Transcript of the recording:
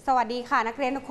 สวัสดีค่ะนักเรียนทุกคน